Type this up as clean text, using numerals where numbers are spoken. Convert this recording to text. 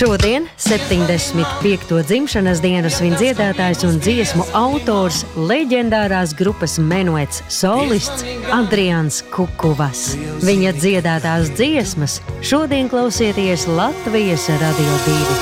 Šodien, 75. dzimšanas dienu, svin dziedātājs un dziesmu autors, leģendārās grupas Menuets solists Adrians Kukuvas. Viņa dziedātās dziesmas šodien klausieties Latvijas Radio 2.